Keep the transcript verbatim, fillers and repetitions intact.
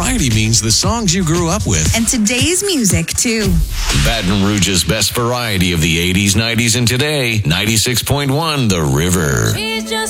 variety means the songs you grew up with. And today's music, too. Baton Rouge's best variety of the eighties, nineties, and today. ninety-six point one The River. She's just